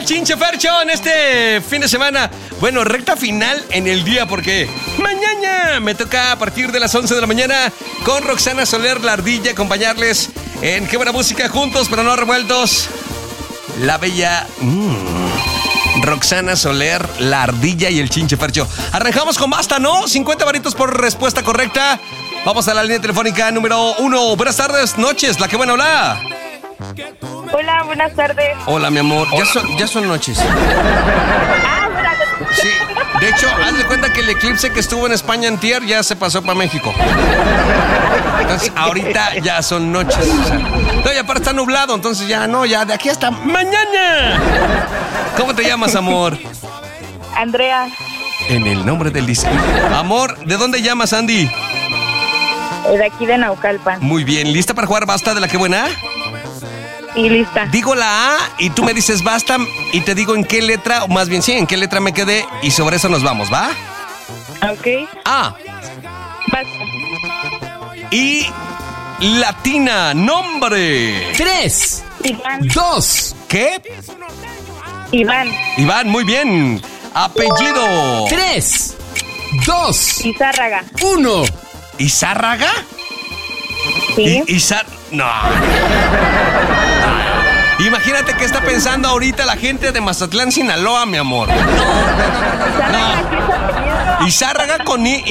Chinche Fercho en este fin de semana. Bueno, recta final en el día porque mañana me toca a partir de las 11 de la mañana con Roxana Soler, la Ardilla, acompañarles en Qué Buena Música, juntos pero no revueltos. La bella Roxana Soler, la Ardilla y el Chinche Fercho. Arrancamos con basta, ¿no? 50 varitos por respuesta correcta. Vamos a la línea telefónica número 1. Buenas tardes, noches, la que buena, hola. Hola, buenas tardes. Hola, mi amor. Ya son noches. Sí, de hecho, haz de cuenta que el eclipse que estuvo en España antier ya se pasó para México. Entonces, ahorita ya son noches. O sea, no, y aparte está nublado, entonces ya de aquí hasta mañana. ¿Cómo te llamas, amor? Andrea. En el nombre del diseño. Amor, ¿de dónde llamas, Andy? De aquí de Naucalpan. Muy bien, ¿lista para jugar basta de la que buena? Y lista. Digo la A y tú me dices basta y te digo en qué letra, o más bien sí, en qué letra me quedé y sobre eso nos vamos, ¿va? Ok. A. Basta. Y latina, nombre. 3, Iván. 2, ¿Qué? Iván. Iván, muy bien. Apellido. 3, 2, Izárraga. 1. ¿Izárraga? Sí. No. Imagínate qué está pensando ahorita la gente de Mazatlán, Sinaloa, mi amor. Izárraga, ¿qué es apellido? Izárraga con I.